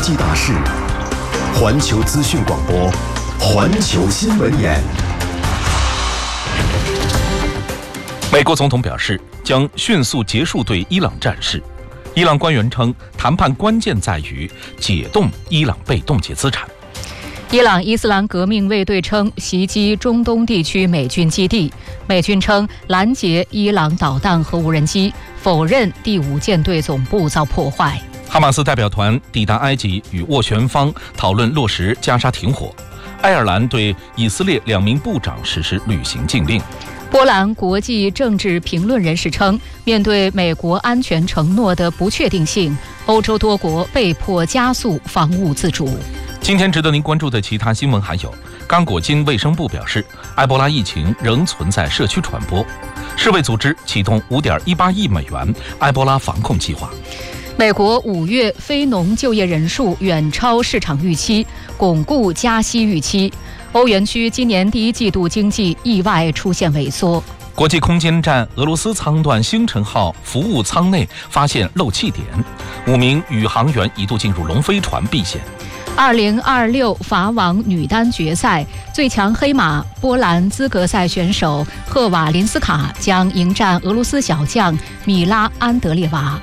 际大事，环球资讯广播，环球新闻眼。 美国总统表示将迅速结束对伊朗战事。伊朗官员称，谈判关键在于解冻伊朗被冻结资产。 伊朗伊斯兰革命卫队称袭击中东地区美军基地，美军称拦截伊朗导弹和无人机，否认第5舰队总部遭破坏。 哈马斯代表团抵达埃及，与斡旋方讨论落实加沙停火。爱尔兰对以色列2名部长实施旅行禁令。 波兰国际政治评论人士称，面对美国安全承诺的不确定性，欧洲多国被迫加速防务自主。 今天值得您关注的其他新闻还有：刚果金卫生部表示，埃博拉疫情仍存在社区传播；世卫组织启动5.18亿美元埃博拉防控计划； 美国5月非农就业人数远超市场预期，巩固加息预期；欧元区今年第1季度经济意外出现萎缩； 国际空间站俄罗斯舱段星辰号服务舱内发现漏气点，5名宇航员一度进入龙飞船避险。 2026法网女单决赛，最强黑马波兰资格赛选手赫瓦林斯卡将迎战俄罗斯小将米拉安德烈娃。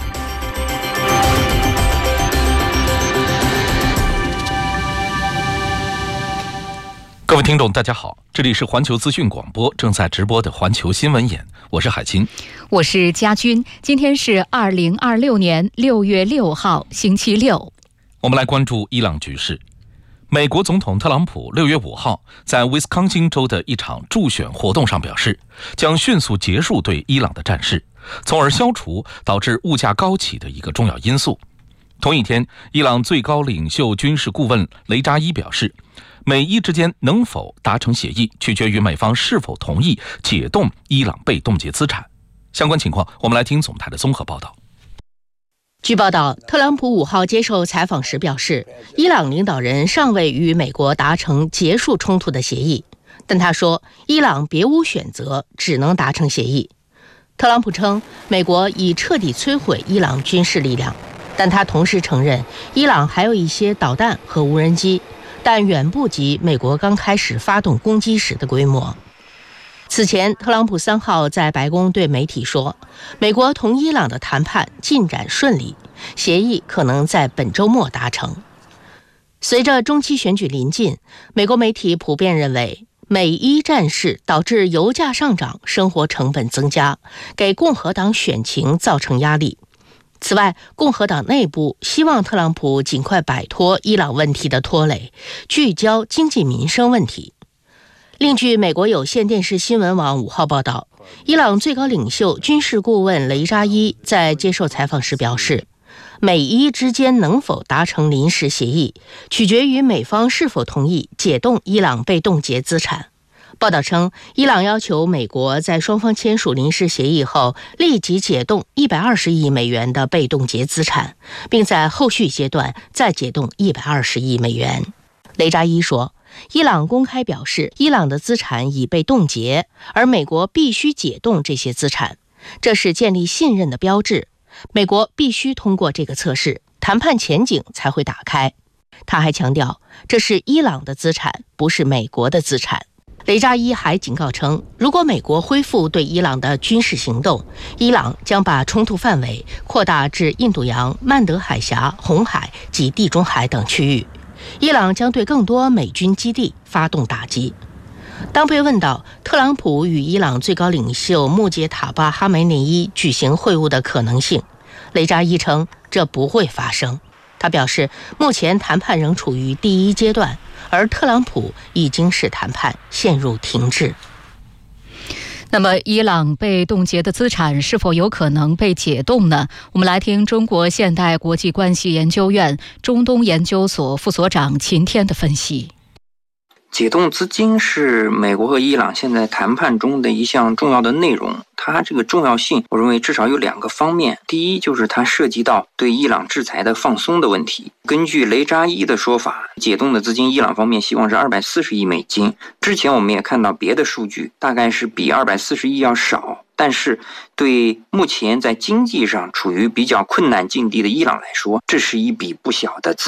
各位听众大家好，这里是环球资讯广播正在直播的环球新闻眼，我是海清， 我是佳君。今天是2026年6月6号星期六。 我们来关注伊朗局势。美国总统特朗普6月5号在威斯康星州的一场助选活动上表示，将迅速结束对伊朗的战事，从而消除导致物价高企的一个重要因素。同一天，伊朗最高领袖军事顾问雷扎伊表示，美伊之间能否达成协议，取决于美方是否同意解冻伊朗被冻结资产。相关情况，我们来听总台的综合报道。 据报道，特朗普5号接受采访时表示，伊朗领导人尚未与美国达成结束冲突的协议，但他说，伊朗别无选择，只能达成协议。特朗普称，美国已彻底摧毁伊朗军事力量，但他同时承认，伊朗还有一些导弹和无人机，但远不及美国刚开始发动攻击时的规模。此前，特朗普3号在白宫对媒体说，美国同伊朗的谈判进展顺利，协议可能在本周末达成。随着中期选举临近，美国媒体普遍认为，美伊战事导致油价上涨，生活成本增加，给共和党选情造成压力。此外，共和党内部希望特朗普尽快摆脱伊朗问题的拖累，聚焦经济民生问题。另据美国有线电视新闻网5号报道，伊朗最高领袖军事顾问雷扎伊在接受采访时表示，美伊之间能否达成临时协议，取决于美方是否同意解冻伊朗被冻结资产。报道称，伊朗要求美国在双方签署临时协议后，立即解冻120亿美元的被冻结资产，并在后续阶段再解冻120亿美元。雷扎伊说，伊朗公开表示，伊朗的资产已被冻结，而美国必须解冻这些资产，这是建立信任的标志。美国必须通过这个测试，谈判前景才会打开。他还强调，这是伊朗的资产，不是美国的资产。雷扎伊还警告称，如果美国恢复对伊朗的军事行动，伊朗将把冲突范围扩大至印度洋、曼德海峡、红海及地中海等区域。伊朗将对更多美军基地发动打击。当被问到特朗普与伊朗最高领袖穆杰塔巴哈梅内伊举行会晤的可能性，雷扎伊称这不会发生。他表示，目前谈判仍处于第1阶段，而特朗普已经使谈判陷入停滞。 那么，伊朗被冻结的资产是否有可能被解冻呢？我们来听中国现代国际关系研究院中东研究所副所长秦天的分析。 解冻资金是美国和伊朗现在谈判中的一项重要的内容，它这个重要性我认为至少有2个方面。第一，就是它涉及到对伊朗制裁的放松的问题。根据雷扎伊的说法，解冻的资金伊朗方面希望是240亿美金，之前我们也看到别的数据，大概是比240亿要少，但是对目前在经济上处于比较困难境地的伊朗来说，这是一笔不小的资